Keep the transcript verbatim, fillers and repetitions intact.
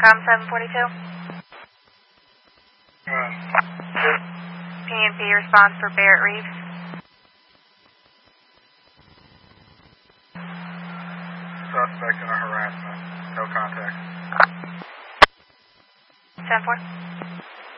Com seven forty-two. Uh, P and P response for Barrett Reeves. suspect in a harassment. No contact. ten four.